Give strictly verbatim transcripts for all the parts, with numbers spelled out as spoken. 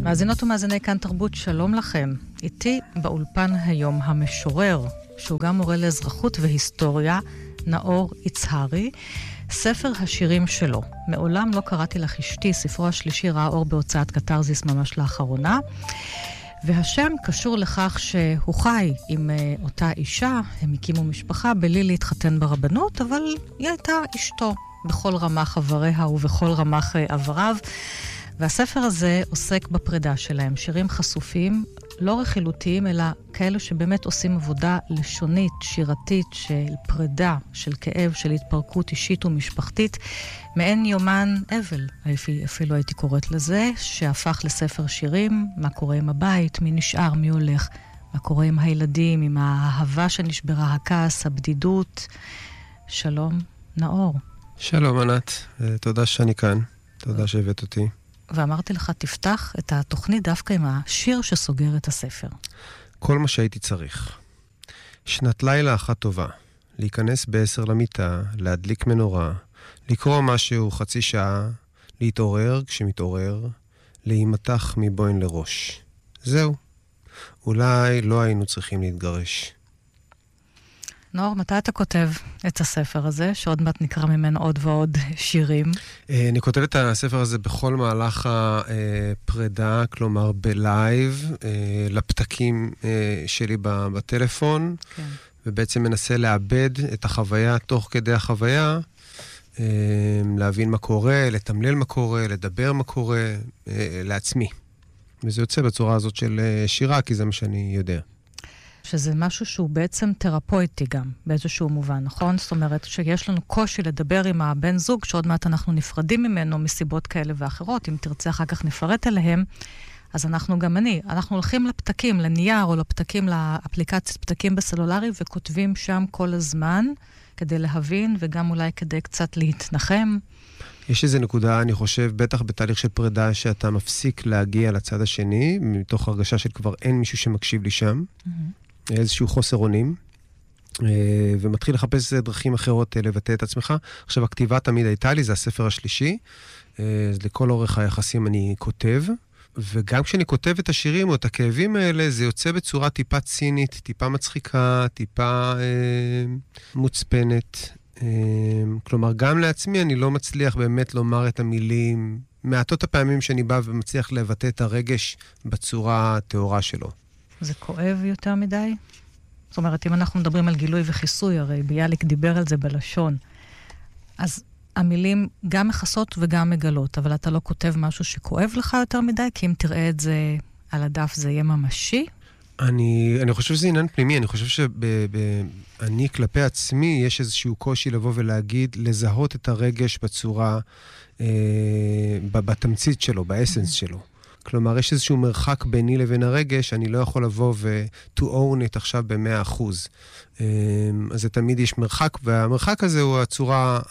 מאזינות ומאזיני כאן תרבות, שלום לכם. איתי באולפן היום המשורר, שהוא גם מורה לאזרחות והיסטוריה, נאור יצהרי. ספר השירים שלו, מעולם לא קראתי לך אשתי, ספרו השלישי ראה אור בהוצאת קטרזיס ממש לאחרונה. והשם קשור לכך שהוא חי עם uh, אותה אישה, הם הקימו משפחה בלי להתחתן ברבנות, אבל היא הייתה אשתו בכל רמ"ח עבריה ובכל רמ"ח עבריו. והספר הזה עוסק בפרידה שלהם, שירים חשופים, לא רכילותיים, אלא כאלו שבאמת עושים עבודה לשונית, שירתית, של פרידה, של כאב, של התפרקות אישית ומשפחתית, מעין יומן אבל, אפילו הייתי קוראת לזה, שהפך לספר שירים, מה קורה עם הבית, מי נשאר, מי הולך, מה קורה עם הילדים, עם האהבה שנשברה, הכעס, הבדידות. שלום, נאור. שלום, ענת. תודה שאני כאן. תודה שהבאת אותי. ואמרתי לך, תפתח את התוכנית דווקא עם השיר שסוגר את הספר. כל מה שהייתי צריך. שנת לילה אחת טובה. להיכנס בעשר למיטה, להדליק מנורה, לקרוא משהו חצי שעה, להתעורר כשמתעורר, להימתח מבוין לראש. זהו. אולי לא היינו צריכים להתגרש. נאור, מתי אתה כותב את הספר הזה, שעוד מעט נקרא ממנו עוד ועוד שירים? אני כותב את הספר הזה בכל מהלך הפרידה, כלומר בלייב, לפתקים שלי בטלפון, כן. ובעצם מנסה לאבד את החוויה תוך כדי החוויה, להבין מה קורה, לתמלל מה קורה, לדבר מה קורה, לעצמי. וזה יוצא בצורה הזאת של שירה, כי זה מה שאני יודע. שזה משהו שהוא בעצם תרפויטי גם, באיזשהו מובן, נכון? זאת אומרת שיש לנו קושי לדבר עם הבן זוג, שעוד מעט אנחנו נפרדים ממנו מסיבות כאלה ואחרות, אם תרצה אחר כך נפרט אליהם, אז אנחנו גם אני, אנחנו הולכים לפתקים, לנייר או לפתקים, לאפליקציית פתקים בסלולרי, וכותבים שם כל הזמן, כדי להבין, וגם אולי כדי קצת להתנחם. יש איזו נקודה, אני חושב, בטח בתהליך של פרידה, שאתה מפסיק להגיע לצד השני, מתוך הרגשה של כבר אין מישהו שמקשיב לי שם, mm-hmm. איזשהו חוסר אונים, ומתחיל לחפש דרכים אחרות לבטא את עצמך. עכשיו, הכתיבה תמיד הייתה לי, זה הספר השלישי, אז לכל אורך היחסים אני כותב, וגם כשאני כותב את השירים או את הכאבים האלה, זה יוצא בצורה טיפה צינית, טיפה מצחיקה, טיפה אה, מוצפנת. אה, כלומר, גם לעצמי אני לא מצליח באמת לומר את המילים, מעטות הפעמים שאני בא ומצליח לבטא את הרגש בצורה התאורה שלו. זה כואב יותר מדי? זאת אומרת, אם אנחנו מדברים על גילוי וחיסוי, הרי ביאליק דיבר על זה בלשון, אז המילים גם מכסות וגם מגלות, אבל אתה לא כותב משהו שכואב לך יותר מדי, כי אם תראה את זה על הדף זה יהיה ממשי? אני, אני חושב שזה עניין פנימי, אני חושב שאני כלפי עצמי יש איזשהו קושי לבוא ולהגיד, לזהות את הרגש בצורה, אה, בתמצית שלו, באסנס שלו. כלומר, יש איזשהו מרחק ביני לבין הרגש, אני לא יכול לבוא ו-to own it עכשיו ב-מאה אחוז. אז זה תמיד יש מרחק, והמרחק הזה הוא הצורה,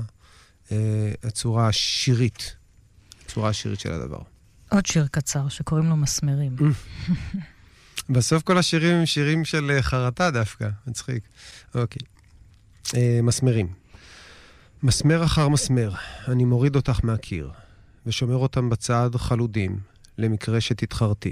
הצורה השירית, הצורה השירית של הדבר. עוד שיר קצר שקוראים לו מסמרים. בסוף כל השירים הם שירים של חרטה דווקא, מצחיק. אוקיי. מסמרים. מסמר אחר מסמר, אני מוריד אותך מהקיר, ושומר אותם בצד חלודים, למקרה שתתחרתי.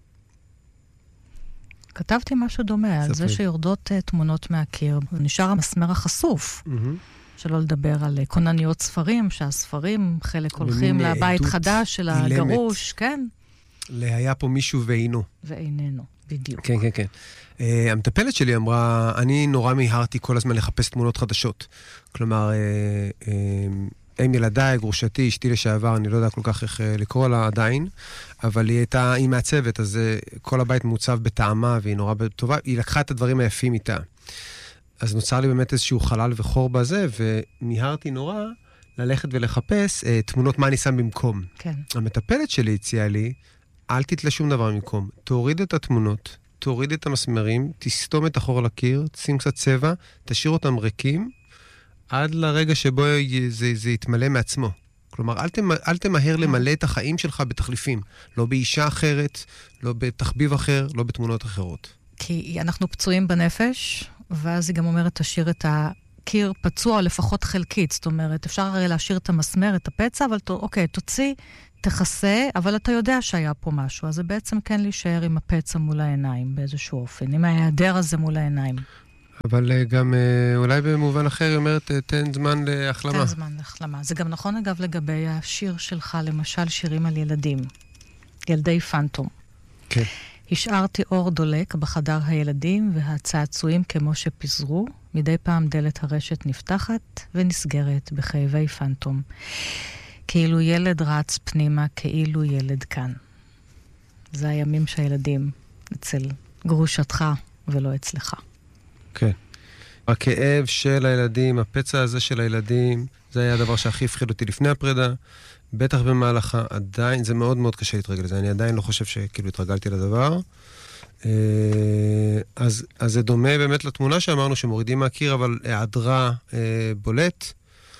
כתבתי משהו דומה, על זה שיורדות תמונות מהקיר. נשאר המסמר החשוף. שלא לדבר על קונניות ספרים, שהספרים חלק הולכים לבית חדש של הגרוש, כן? היה פה מישהו ואינו. ואיננו, בדיוק. כן, כן, כן. המטפלת שלי אמרה, אני נורא מיהרתי כל הזמן לחפש תמונות חדשות. כלומר, הם ילדיי, גרושתי, אשתי לשעבר, אני לא יודע כל כך איך לקרוא לה עדיין, אבל היא הייתה, היא מעצבת, אז כל הבית מוצב בטעמה, והיא נורא טובה, היא לקחה את הדברים היפים איתה. אז נוצר לי באמת איזשהו חלל וחור בזה, ומיהרתי נורא ללכת ולחפש אה, תמונות מה אני שם במקום. כן. המטפלת שלי הציעה לי, אל תתלה שום דבר במקום, תוריד את התמונות, תוריד את המסמרים, תסתום את החור לקיר, שים קצת צבע, תשאיר אותם ריקים, עד לרגע שבו זה, זה יתמלא מעצמו. כלומר, אל, תמה, אל תמהר למלא את החיים שלך בתחליפים. לא באישה אחרת, לא בתחביב אחר, לא בתמונות אחרות. כי אנחנו פצועים בנפש, ואז היא גם אומרת, תשאיר את הקיר פצוע, לפחות חלקית. זאת אומרת, אפשר הרי להשאיר את המסמר, את הפצע, אבל אוקיי, תוציא, תכסה, אבל אתה יודע שהיה פה משהו, אז זה בעצם כן להישאר עם הפצע מול העיניים באיזשהו אופן, עם ההיעדר הזה מול העיניים. אבל גם אולי במובן אחר היא אומרת, תן זמן להחלמה. תן זמן להחלמה. זה גם נכון אגב לגבי השיר שלך, למשל שירים על ילדים, ילדי פנטום. כן. השארתי אור דולק בחדר הילדים והצעצועים כמו שפיזרו, מדי פעם דלת הרשת נפתחת ונסגרת בכאבי פנטום. כאילו ילד רץ פנימה, כאילו ילד כאן. זה הימים שהילדים אצל גרושתך ולא אצלך. כן. הכאב של הילדים, הפצע הזה של הילדים, זה היה הדבר שהכי הפחיד אותי לפני הפרידה, בטח במהלכה, עדיין, זה מאוד מאוד קשה להתרגל לזה, אני עדיין לא חושב שכאילו התרגלתי לדבר. אז, אז זה דומה באמת לתמונה שאמרנו, שמורידים מהקיר, אבל היעדרה בולט,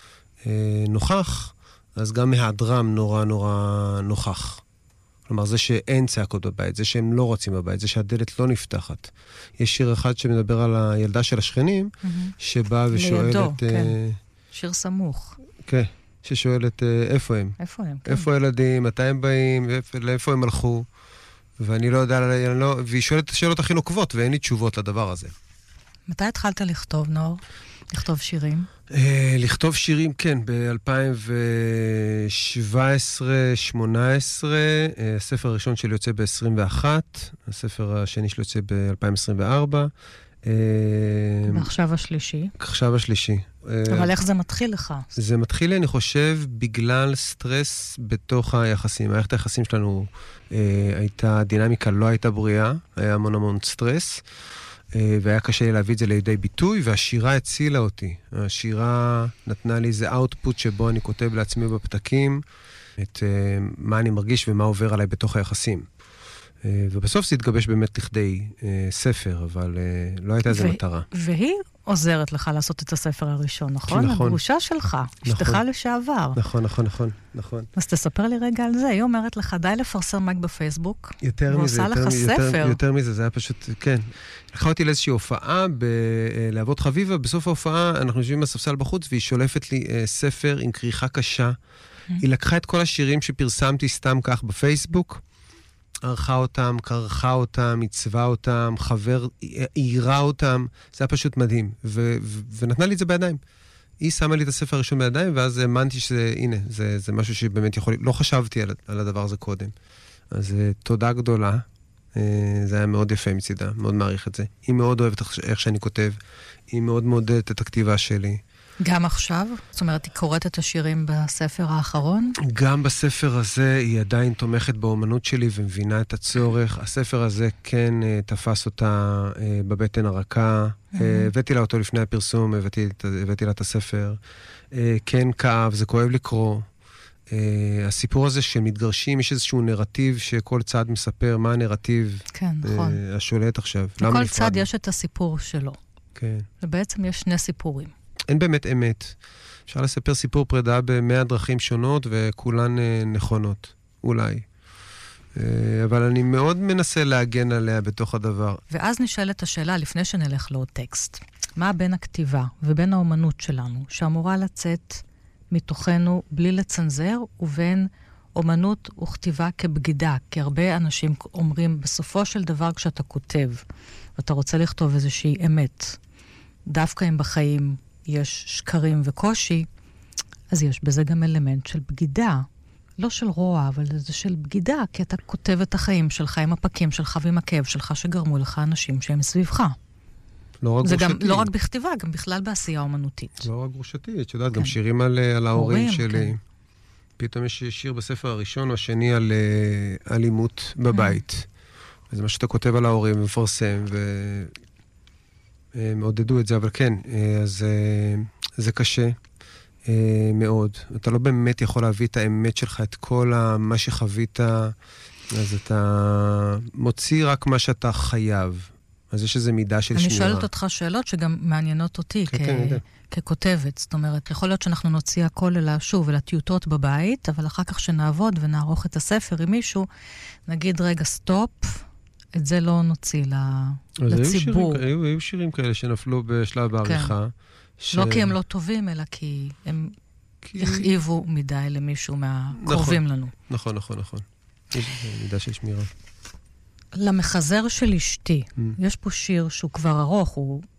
נוכח, אז גם מהיעדרם נורא נורא נוכח. כלומר, זה שאין צעקות בבית, זה שהם לא רוצים בבית, זה שהדלת לא נפתחת. יש שיר אחד שמדבר על הילדה של השכנים, mm-hmm. שבאה ושואלת... לידו, כן. שיר סמוך. כן, ששואלת איפה הם. איפה הם, כן. איפה הילדים, מתי הם באים, לאיפה הם הלכו. ואני לא יודע, אני לא, והיא שואלת את השאלות הכי נוקבות, ואין לי תשובות לדבר הזה. מתי התחלת לכתוב, נור? לכתוב שירים? לכתוב שירים, כן, ב-אלפיים שבע עשרה שמונה עשרה, הספר הראשון שלי יוצא ב-עשרים ואחת, הספר השני שלי יוצא ב-אלפיים עשרים וארבע. ועכשיו השלישי. עכשיו השלישי. אבל איך זה מתחיל לך? זה מתחיל לי, אני חושב, בגלל סטרס בתוך היחסים. מערכת היחסים שלנו הייתה, דינמיקה לא הייתה בריאה, היה המון המון סטרס. והיה קשה לי להביא את זה לידי ביטוי, והשירה הצילה אותי. השירה נתנה לי איזה אאוטפוט שבו אני כותב לעצמי בפתקים, את uh, מה אני מרגיש ומה עובר עליי בתוך היחסים. Uh, ובסוף זה התגבש באמת לכדי uh, ספר, אבל uh, לא הייתה איזה מטרה. והיא עוזרת לך לעשות את הספר הראשון, נכון? נכון. הגרושה שלך, נכון. אשתך לשעבר. נכון, נכון, נכון, נכון. אז תספר לי רגע על זה. היא אומרת לך, די לפרסם מייק בפייסבוק. יותר מזה, ועושה יותר, לך יותר, ספר. יותר מזה, זה היה פשוט, כן. לקחה אותי לאיזושהי הופעה בלהבות חביבה, בסוף ההופעה אנחנו יושבים בספסל בחוץ, והיא שולפת לי אה, ספר עם קריחה קשה. Mm-hmm. היא לקחה את כל השירים שפרסמתי סתם כך בפייסבוק, ערכה אותם, קרחה אותם, עיצבה אותם, חבר, עירה אותם, זה היה פשוט מדהים, ו- ו- ונתנה לי את זה בידיים. היא שמה לי את הספר הראשון בידיים, ואז האמנתי שזה, הנה, זה, זה משהו שבאמת יכול, לא חשבתי על, על הדבר הזה קודם. אז תודה גדולה, זה היה מאוד יפה מצידה, מאוד מעריך את זה. היא מאוד אוהבת איך שאני כותב, היא מאוד מודדת את הכתיבה שלי. גם עכשיו? זאת אומרת, היא קוראת את השירים בספר האחרון? גם בספר הזה היא עדיין תומכת באומנות שלי ומבינה את הצורך. הספר הזה כן תפס אותה בבטן הרכה. הבאתי לה אותו לפני הפרסום, הבאתי, הבאתי לה את הספר. כן כאב, זה כואב לקרוא. הסיפור הזה שמתגרשים, יש איזשהו נרטיב שכל צד מספר מה הנרטיב כן, נכון. השולט עכשיו. לכל צד יש את הסיפור שלו. כן. ובעצם יש שני סיפורים. אין באמת אמת. אפשר לספר סיפור פרידה במאה דרכים שונות, וכולן נכונות, אולי. אבל אני מאוד מנסה להגן עליה בתוך הדבר. ואז נשאלת השאלה, לפני שנלך לעוד טקסט, מה בין הכתיבה ובין האומנות שלנו, שאמורה לצאת מתוכנו בלי לצנזר, ובין אומנות וכתיבה כבגידה? כי הרבה אנשים אומרים, בסופו של דבר כשאתה כותב, ואתה רוצה לכתוב איזושהי אמת, דווקא אם בחיים יש שקרים וקושי, אז יש בזה גם אלמנט של בגידה. לא של רוע, אבל זה של בגידה, כי אתה כותב את החיים שלך עם הפקים שלך ועם הכאב שלך, שגרמו לך אנשים שהם סביבך. לא רק זה גרושתי. גם, לא רק בכתיבה, גם בכלל בעשייה אומנותית. לא רק גרושתי, את יודעת, כן. גם שירים על, על ההורים שלי. כן. פתאום יש שיר בספר הראשון או השני על אלימות בבית. וזה מה שאתה כותב על ההורים ומפרסם, ו... מעודדו את זה, אבל כן, אז זה קשה מאוד. אתה לא באמת יכול להביא את האמת שלך, את כל מה שחווית, אז אתה מוציא רק מה שאתה חייב. אז יש איזו מידה של שמירה. אני שואלת אותך שאלות שגם מעניינות אותי כ- ככותבת. זאת אומרת, יכול להיות שאנחנו נוציא הכל אל שוב, אל הטיוטות בבית, אבל אחר כך שנעבוד ונערוך את הספר עם מישהו, נגיד רגע סטופ, את זה לא נוציא לציבור. היו, היו, היו שירים כאלה שנפלו בשלב העריכה. כן. ש... לא כי הם לא טובים, אלא כי הם כי... יכאיבו מדי למישהו מהקרובים נכון, לנו. נכון, נכון, נכון. יש מידה של שמירה. למחזר של אשתי, mm. יש פה שיר שהוא כבר ארוך, הוא